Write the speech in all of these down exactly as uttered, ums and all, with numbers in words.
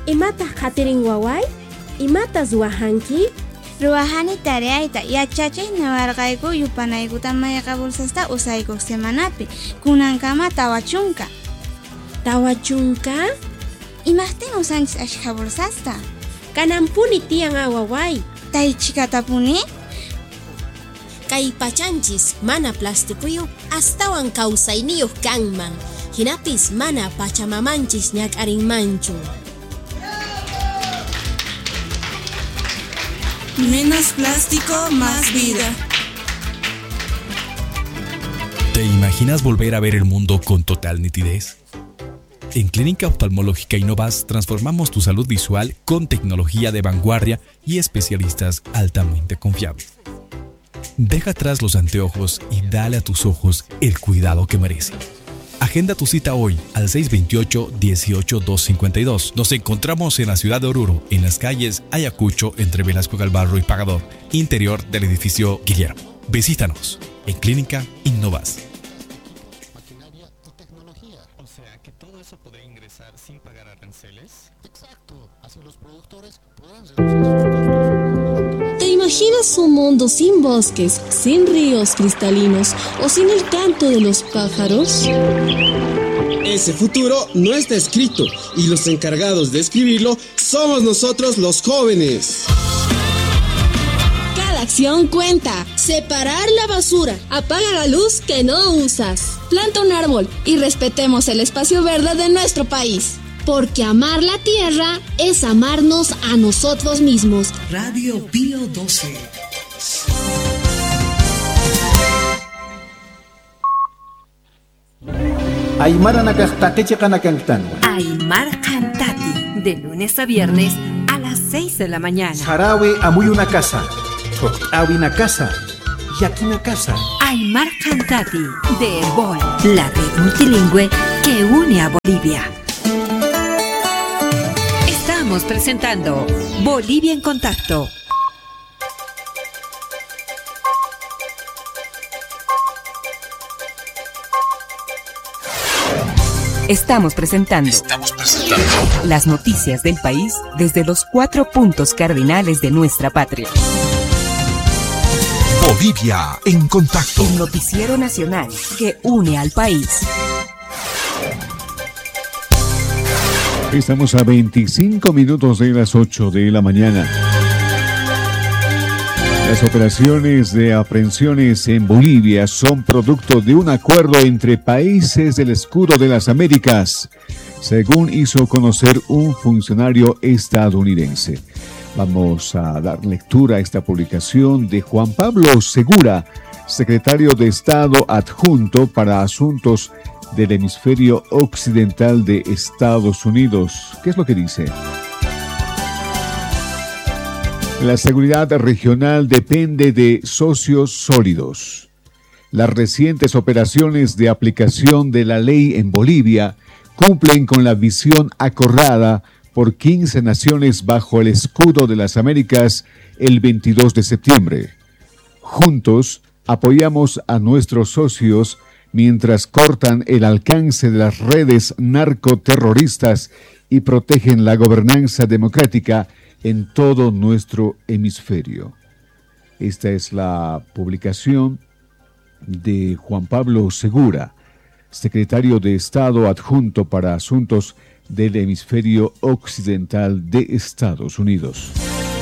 Imata hatirin waway? Imata zuwahanki? Ruwahani tareaita yachachiq nawarqayku yupanaykuta mayqa bolsasta usaykuq semanapi kunankama tawachunka. Tawachunka? Imaqtin usanchis ashkha bolsasta? Kanampuni tiyan awaway. Taychikatapuni? Kay pachanchis mana plastikuyu astawan kawsayniyuq kanman. Hinapis mana pachamamanchis ñak'arinmanchu. Menos plástico, más vida. ¿Te imaginas volver a ver el mundo con total nitidez? En Clínica Oftalmológica Innovas transformamos tu salud visual con tecnología de vanguardia y especialistas altamente confiables. Deja atrás los anteojos y dale a tus ojos el cuidado que merecen. Agenda tu cita hoy al seis dos ocho, dieciocho, doscientos cincuenta y dos. Nos encontramos en la ciudad de Oruro, en las calles Ayacucho, entre Velasco Galvarro y Pagador, interior del edificio Guillermo. Visítanos en Clínica Innovas. Maquinaria y tecnología. O sea, que todo eso podría ingresar sin pagar aranceles. Exacto. Así los productores podrán reducir. ¿Te imaginas un mundo sin bosques, sin ríos cristalinos o sin el canto de los pájaros? Ese futuro no está escrito y los encargados de escribirlo somos nosotros los jóvenes. Cada acción cuenta. Separar la basura. Apaga la luz que no usas. Planta un árbol y respetemos el espacio verde de nuestro país. Porque amar la tierra es amarnos a nosotros mismos. Radio Pío doce. Aymara Nakastaki Kanakantano. Aymar Cantati, de lunes a viernes a las seis de la mañana. Sarawi Amuy una casa. Awi una casa. Yaki una casa. Aymar Cantati, de Herbol, la red multilingüe que une a Bolivia. Estamos presentando Bolivia en Contacto. Estamos presentando, Estamos presentando las noticias del país desde los cuatro puntos cardinales de nuestra patria. Bolivia en Contacto. El noticiero nacional que une al país. Estamos a veinticinco minutos de las ocho de la mañana. Las operaciones de aprehensiones en Bolivia son producto de un acuerdo entre países del Escudo de las Américas, según hizo conocer un funcionario estadounidense. Vamos a dar lectura a esta publicación de Juan Pablo Segura, secretario de Estado adjunto para asuntos del hemisferio occidental de Estados Unidos. ¿Qué es lo que dice? La seguridad regional depende de socios sólidos. Las recientes operaciones de aplicación de la ley en Bolivia cumplen con la visión acordada por quince naciones bajo el Escudo de las Américas el veintidós de septiembre. Juntos apoyamos a nuestros socios mientras cortan el alcance de las redes narcoterroristas y protegen la gobernanza democrática en todo nuestro hemisferio. Esta es la publicación de Juan Pablo Segura, secretario de Estado adjunto para asuntos del hemisferio occidental de Estados Unidos.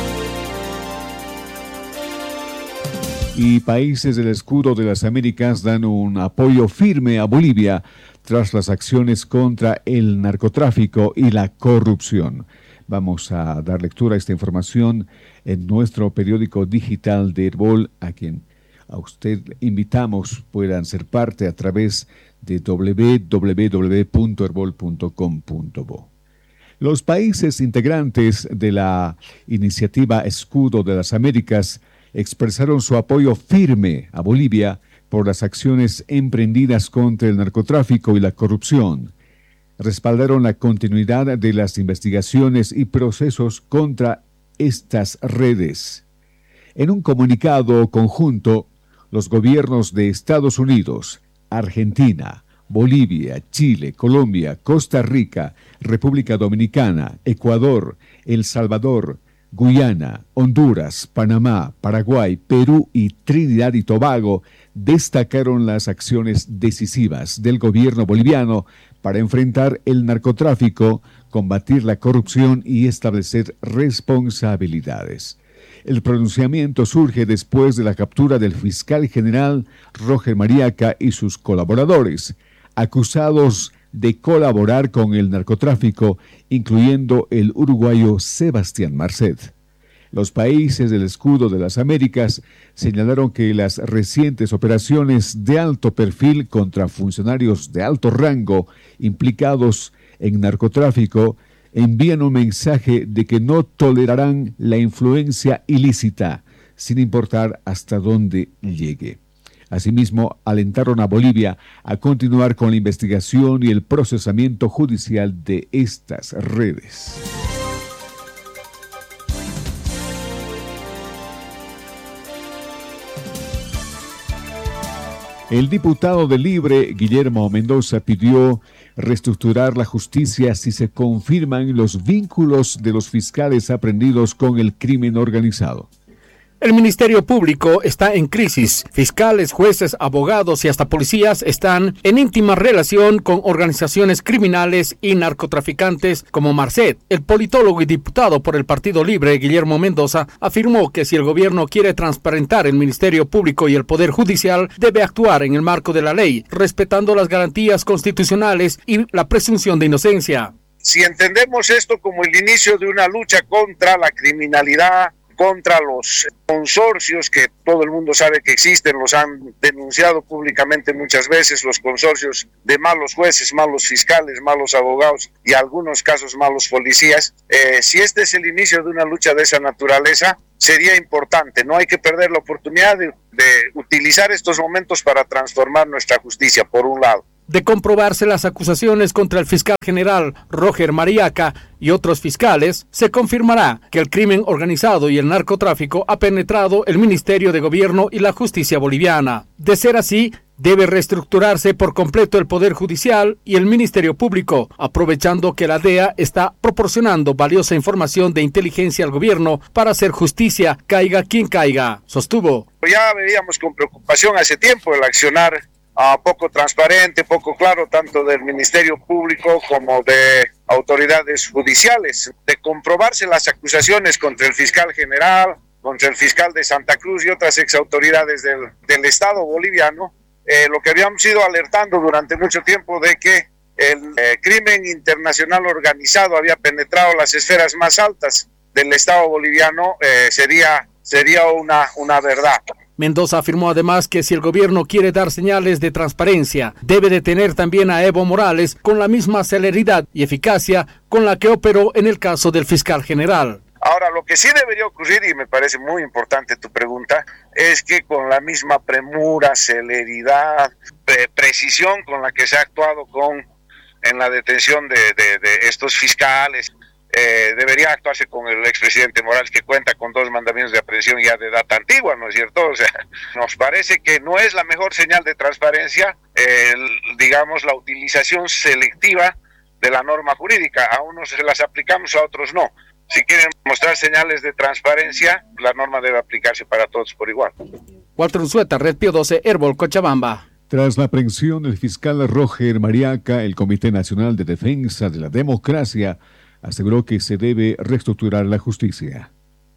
Y países del Escudo de las Américas dan un apoyo firme a Bolivia tras las acciones contra el narcotráfico y la corrupción. Vamos a dar lectura a esta información en nuestro periódico digital de Herbol, a quien a usted invitamos puedan ser parte a través de doble u doble u doble u punto herbol punto com punto bo. Los países integrantes de la iniciativa Escudo de las Américas expresaron su apoyo firme a Bolivia por las acciones emprendidas contra el narcotráfico y la corrupción. Respaldaron la continuidad de las investigaciones y procesos contra estas redes. En un comunicado conjunto, los gobiernos de Estados Unidos, Argentina, Bolivia, Chile, Colombia, Costa Rica, República Dominicana, Ecuador, El Salvador, Guyana, Honduras, Panamá, Paraguay, Perú y Trinidad y Tobago destacaron las acciones decisivas del gobierno boliviano para enfrentar el narcotráfico, combatir la corrupción y establecer responsabilidades. El pronunciamiento surge después de la captura del fiscal general Roger Mariaca y sus colaboradores, acusados de colaborar con el narcotráfico, incluyendo el uruguayo Sebastián Marcet. Los países del Escudo de las Américas señalaron que las recientes operaciones de alto perfil contra funcionarios de alto rango implicados en narcotráfico envían un mensaje de que no tolerarán la influencia ilícita, sin importar hasta dónde llegue. Asimismo, alentaron a Bolivia a continuar con la investigación y el procesamiento judicial de estas redes. El diputado de Libre, Guillermo Mendoza, pidió reestructurar la justicia si se confirman los vínculos de los fiscales aprendidos con el crimen organizado. El Ministerio Público está en crisis. Fiscales, jueces, abogados y hasta policías están en íntima relación con organizaciones criminales y narcotraficantes como Marcet. El politólogo y diputado por el Partido Libre, Guillermo Mendoza, afirmó que si el gobierno quiere transparentar el Ministerio Público y el Poder Judicial, debe actuar en el marco de la ley, respetando las garantías constitucionales y la presunción de inocencia. Si entendemos esto como el inicio de una lucha contra la criminalidad, contra los consorcios que todo el mundo sabe que existen, los han denunciado públicamente muchas veces, los consorcios de malos jueces, malos fiscales, malos abogados y en algunos casos malos policías. Eh, si este es el inicio de una lucha de esa naturaleza, sería importante. No hay que perder la oportunidad de, de utilizar estos momentos para transformar nuestra justicia, por un lado. De comprobarse las acusaciones contra el fiscal general Roger Mariaca y otros fiscales, se confirmará que el crimen organizado y el narcotráfico ha penetrado el Ministerio de Gobierno y la justicia boliviana. De ser así, debe reestructurarse por completo el Poder Judicial y el Ministerio Público, aprovechando que la D E A está proporcionando valiosa información de inteligencia al gobierno para hacer justicia, caiga quien caiga, sostuvo. Ya veíamos con preocupación hace tiempo el accionar Uh, poco transparente, poco claro, tanto del Ministerio Público como de autoridades judiciales. De comprobarse las acusaciones contra el fiscal general, contra el fiscal de Santa Cruz y otras exautoridades del, del Estado boliviano, eh, lo que habíamos ido alertando durante mucho tiempo de que el eh, crimen internacional organizado había penetrado las esferas más altas del Estado boliviano, eh, sería, sería una, una verdad. Mendoza afirmó además que si el gobierno quiere dar señales de transparencia, debe detener también a Evo Morales con la misma celeridad y eficacia con la que operó en el caso del fiscal general. Ahora, lo que sí debería ocurrir, y me parece muy importante tu pregunta, es que con la misma premura, celeridad, pre- precisión con la que se ha actuado con en la detención de, de, de estos fiscales, Eh, debería actuarse con el expresidente Morales, que cuenta con dos mandamientos de aprehensión ya de data antigua, ¿no es cierto? O sea, nos parece que no es la mejor señal de transparencia, eh, digamos, la utilización selectiva de la norma jurídica. A unos se las aplicamos, a otros no. Si quieren mostrar señales de transparencia, la norma debe aplicarse para todos por igual. Walter Unzueta, Red Pío doce, Herbol, Cochabamba. Tras la aprehensión del fiscal Roger Mariaca, el Comité Nacional de Defensa de la Democracia aseguró que se debe reestructurar la justicia.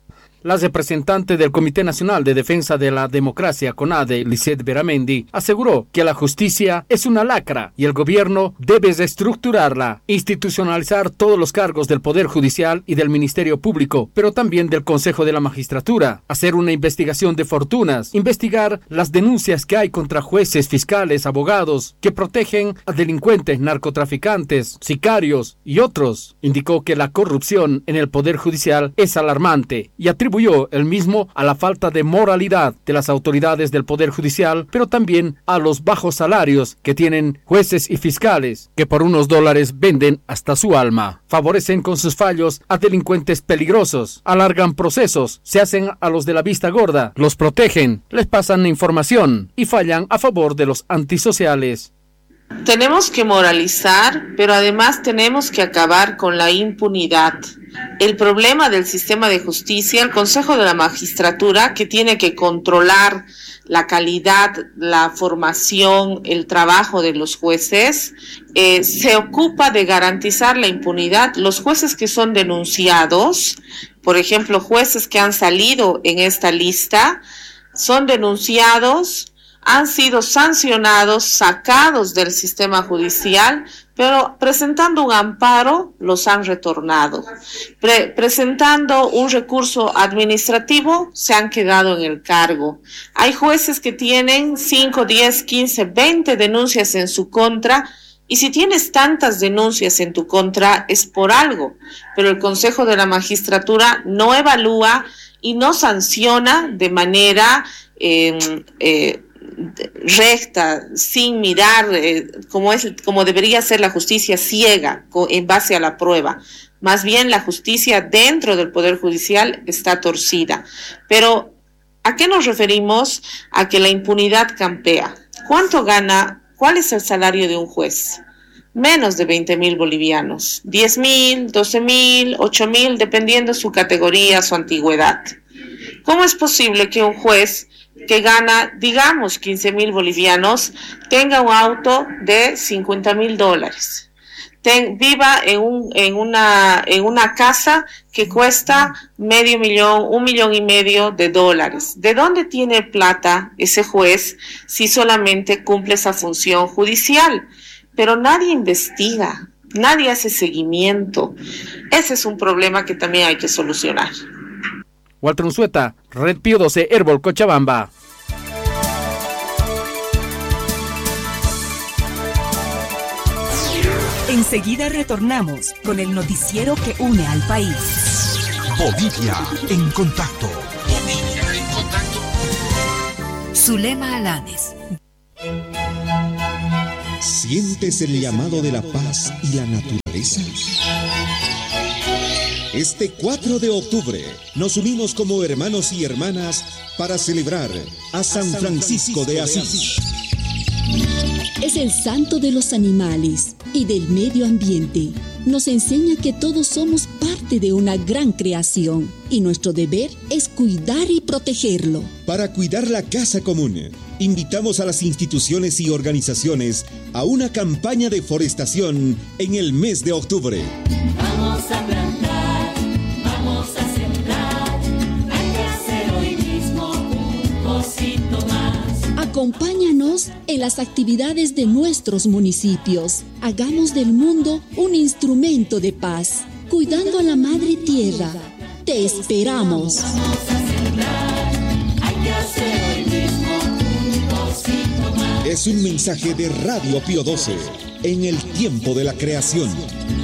La representante del Comité Nacional de Defensa de la Democracia, CONADE, Lisette Beramendi, aseguró que la justicia es una lacra y el gobierno debe reestructurarla, institucionalizar todos los cargos del Poder Judicial y del Ministerio Público, pero también del Consejo de la Magistratura, hacer una investigación de fortunas, investigar las denuncias que hay contra jueces, fiscales, abogados, que protegen a delincuentes, narcotraficantes, sicarios y otros. Indicó que la corrupción en el Poder Judicial es alarmante y atribuyó el mismo a la falta de moralidad de las autoridades del Poder Judicial, pero también a los bajos salarios que tienen jueces y fiscales, que por unos dólares venden hasta su alma. Favorecen con sus fallos a delincuentes peligrosos, alargan procesos, se hacen a los de la vista gorda, los protegen, les pasan información y fallan a favor de los antisociales. Tenemos que moralizar, pero además tenemos que acabar con la impunidad. El problema del sistema de justicia, el Consejo de la Magistratura, que tiene que controlar la calidad, la formación, el trabajo de los jueces, eh, se ocupa de garantizar la impunidad. Los jueces que son denunciados, por ejemplo, jueces que han salido en esta lista, son denunciados, han sido sancionados, sacados del sistema judicial, pero presentando un amparo los han retornado. Pre- presentando un recurso administrativo se han quedado en el cargo. Hay jueces que tienen cinco, diez, quince, veinte denuncias en su contra, y si tienes tantas denuncias en tu contra es por algo, pero el Consejo de la Magistratura no evalúa y no sanciona de manera eh, eh, recta, sin mirar eh, como es, como debería ser la justicia ciega en base a la prueba. Más bien la justicia dentro del Poder Judicial está torcida. Pero ¿a qué nos referimos? A que la impunidad campea. ¿Cuánto gana? ¿Cuál es el salario de un juez? Menos de veinte mil bolivianos, diez mil, doce mil, ocho mil, dependiendo su categoría, su antigüedad. ¿Cómo es posible que un juez que gana, digamos, quince mil bolivianos, tenga un auto de cincuenta mil dólares? Ten, viva en, un, en, una, en una casa que cuesta medio millón, un millón y medio de dólares. ¿De dónde tiene plata ese juez si solamente cumple esa función judicial? Pero nadie investiga, nadie hace seguimiento. Ese es un problema que también hay que solucionar. Walter Unzueta, Red Pío doce, Herbol, Cochabamba. Enseguida retornamos con el noticiero que une al país. Bolivia en contacto. Bolivia en contacto. Zulema Alanes. ¿Sientes el llamado de la paz y la naturaleza? Este cuatro de octubre nos unimos como hermanos y hermanas para celebrar a San Francisco de Asís. Es el santo de los animales y del medio ambiente. Nos enseña que todos somos parte de una gran creación y nuestro deber es cuidar y protegerlo. Para cuidar la casa común, invitamos a las instituciones y organizaciones a una campaña de forestación en el mes de octubre. Vamos a plantar, vamos a sembrar, hay que hacer hoy mismo un cosito más. Acompáñanos en las actividades de nuestros municipios. Hagamos del mundo un instrumento de paz, cuidando a la madre tierra. Te esperamos. Vamos a sembrar, hay que hacer hoy mismo un cosito más. Es un mensaje de Radio Pío doce en el tiempo de la creación.